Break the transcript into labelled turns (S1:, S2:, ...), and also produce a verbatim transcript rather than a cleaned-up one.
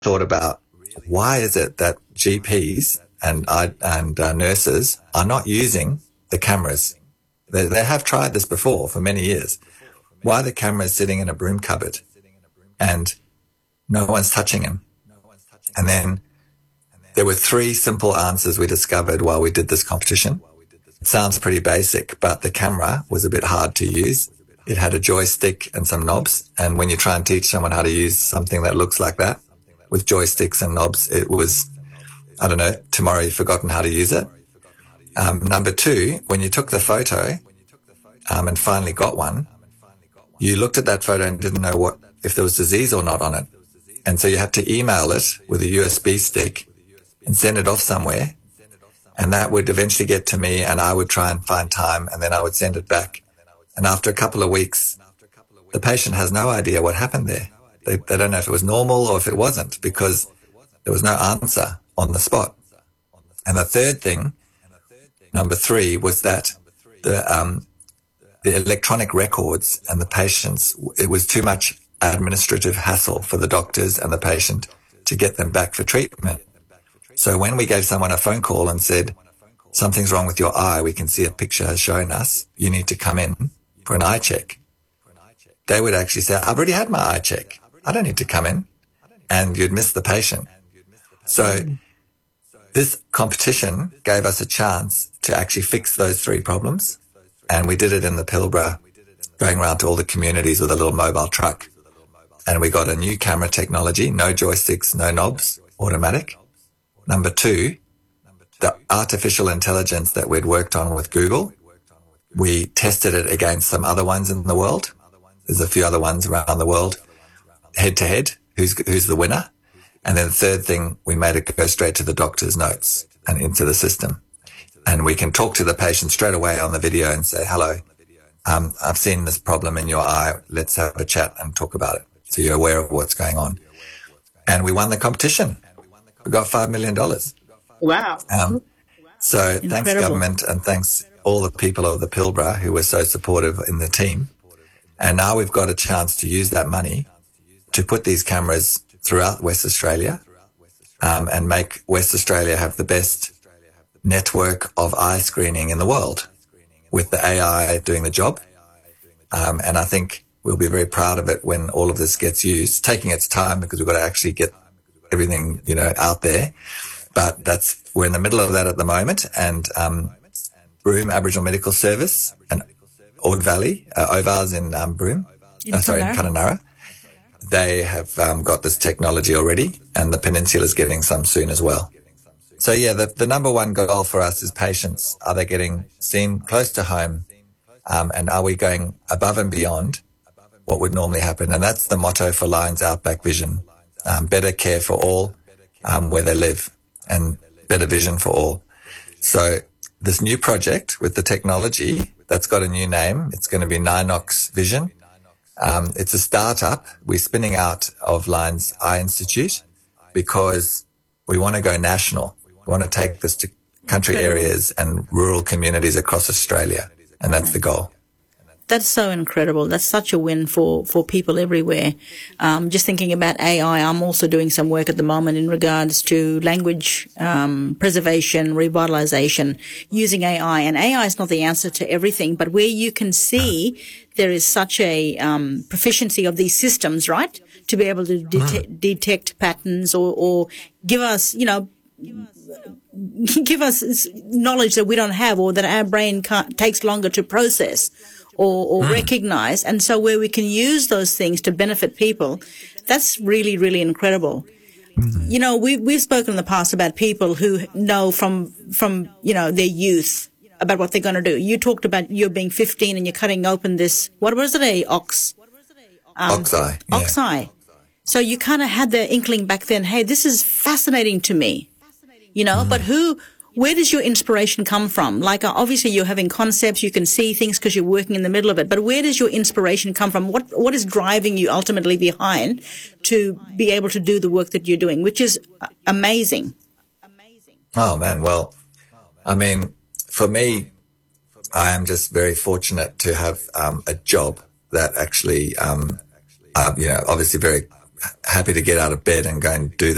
S1: thought about why is it that G Ps and and uh, nurses are not using the cameras. They, they have tried this before for many years. Why are the cameras sitting in a broom cupboard and no one's touching them? And then there were three simple answers we discovered while we did this competition. It sounds pretty basic, but the camera was a bit hard to use. It had a joystick and some knobs. And when you try and teach someone how to use something that looks like that with joysticks and knobs, it was, I don't know, tomorrow you've forgotten how to use it. Um, number two, when you took the photo um, and finally got one, you looked at that photo and didn't know what if there was disease or not on it. And so you had to email it with a U S B stick and send it off somewhere. And that would eventually get to me and I would try and find time and then I would send it back. And after a couple of weeks, the patient has no idea what happened there. They, they don't know if it was normal or if it wasn't because there was no answer on the spot. And the third thing, number three, was that the, um, the electronic records and the patients, it was too much administrative hassle for the doctors and the patient to get them back for treatment. So when we gave someone a phone call and said, something's wrong with your eye, we can see a picture has shown us, you need to come in for an eye check. They would actually say, I've already had my eye check. I don't need to come in. And you'd miss the patient. So this competition gave us a chance to actually fix those three problems. And we did it in the Pilbara, going around to all the communities with a little mobile truck. And we got a new camera technology, no joysticks, no knobs, automatic. Number two, the artificial intelligence that we'd worked on with Google, we tested it against some other ones in the world. There's a few other ones around the world, head to head, who's who's the winner. And then the third thing, we made it go straight to the doctor's notes and into the system. And we can talk to the patient straight away on the video and say, hello, um, I've seen this problem in your eye. Let's have a chat and talk about it. So you're aware of what's going on. And we won the competition. We got five million dollars.
S2: Wow.
S1: Um, so Incredible. Thanks, government, and thanks all the people of the Pilbara who were so supportive in the team. And now we've got a chance to use that money to put these cameras throughout West Australia um, and make West Australia have the best network of eye screening in the world with the A I doing the job. Um, and I think we'll be very proud of it when all of this gets used, taking its time because we've got to actually get everything, you know, out there. But that's, we're in the middle of that at the moment. And, um, Broome Aboriginal Medical Service and Ord Valley, uh, Ovars in, um, Broome,
S3: in
S1: uh, sorry, in Kununurra, they have, um, got this technology already and the Peninsula is getting some soon as well. So yeah, the, the number one goal for us is patients. Are they getting seen close to home? Um, and are we going above and beyond what would normally happen? And that's the motto for Lions Outback Vision. Um, better care for all, um, where they live and better vision for all. So this new project with the technology, that's got a new name. It's going to be Ninox Vision. Um, it's a startup. We're spinning out of Lions Eye Institute because we want to go national. We want to take this to country areas and rural communities across Australia. And that's the goal.
S3: That's so incredible. That's such a win for, for people everywhere. Um, just thinking about A I, I'm also doing some work at the moment in regards to language um, preservation, revitalization, using A I. And A I is not the answer to everything, but where you can see there is such a um, proficiency of these systems, right, to be able to det- detect patterns or, or give us, you know, give us knowledge that we don't have or that our brain can't, takes longer to process. Or, or mm. recognize, and so where we can use those things to benefit people, that's really, really incredible. Mm. You know, we, we've spoken in the past about people who know from, from, you know, their youth about what they're going to do. You talked about you being fifteen and you're cutting open this, what was it, a ox?
S1: Um, ox eye.
S3: Yeah. Ox eye. So you kind of had the inkling back then, hey, this is fascinating to me, you know, mm. but who... Where does your inspiration come from? Like, uh, obviously you're having concepts, you can see things because you're working in the middle of it, but where does your inspiration come from? What, what is driving you ultimately behind to be able to do the work that you're doing, which is amazing?
S1: Oh man, well, I mean, for me, I am just very fortunate to have, um, a job that actually, um, uh, you know, obviously very happy to get out of bed and go and do